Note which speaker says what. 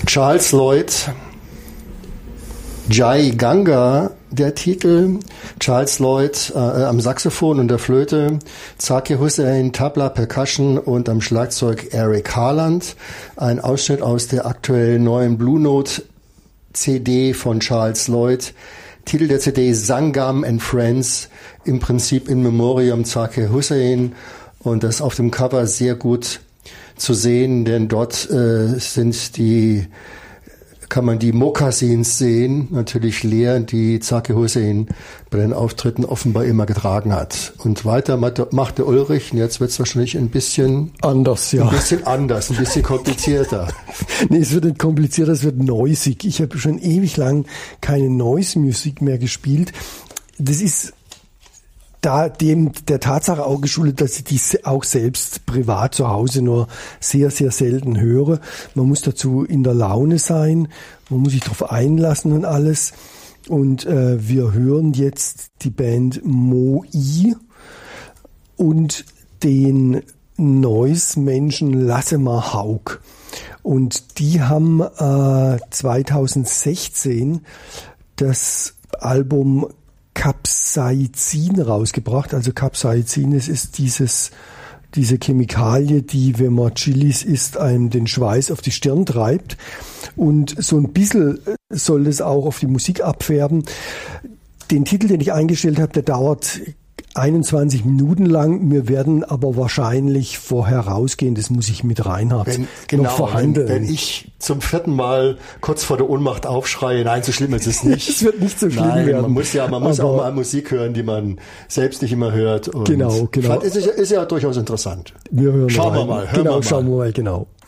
Speaker 1: Charles Lloyd, Jai Ganga, der Titel, Charles Lloyd am Saxophon und der Flöte, Zakir Hussain, Tabla, Percussion und am Schlagzeug Eric Harland. Ein Ausschnitt aus der aktuellen neuen Blue Note CD von Charles Lloyd. Titel der CD Sangam and Friends, im Prinzip in Memoriam Zakir Hussain, und das auf dem Cover sehr gut zu sehen, denn dort kann man die Mokassins sehen, natürlich leer, die Zakir Hussain bei den Auftritten offenbar immer getragen hat. Und weiter macht der Ulrich, und jetzt wird es wahrscheinlich ein bisschen
Speaker 2: anders, ja.
Speaker 1: Ein bisschen komplizierter.
Speaker 2: Nee, es wird nicht komplizierter, es wird noisig. Ich habe schon ewig lang keine Noise-Musik mehr gespielt. Das ist der Tatsache auch geschuldet, dass ich die auch selbst privat zu Hause nur sehr, sehr selten höre. Man muss dazu in der Laune sein, man muss sich darauf einlassen und alles. Und wir hören jetzt die Band Moi und den Noise-Menschen Lassemar Haug. Und die haben 2016 das Album Capsaicin rausgebracht. Also Capsaicin, es ist diese Chemikalie, die, wenn man Chilis isst, einem den Schweiß auf die Stirn treibt. Und so ein bisschen soll es auch auf die Musik abfärben. Den Titel, den ich eingestellt habe, der dauert 21 Minuten lang. Wir werden aber wahrscheinlich vorher rausgehen, das muss ich mit Reinhard noch verhandeln.
Speaker 1: Wenn ich zum 4. Mal kurz vor der Ohnmacht aufschreie, nein, so schlimm ist es nicht.
Speaker 2: Es wird nicht so schlimm werden.
Speaker 1: Man muss auch mal Musik hören, die man selbst nicht immer hört. Und
Speaker 2: genau.
Speaker 1: ist ja durchaus interessant.
Speaker 2: Wir hören
Speaker 1: Schauen wir mal.
Speaker 2: Schauen wir mal, genau.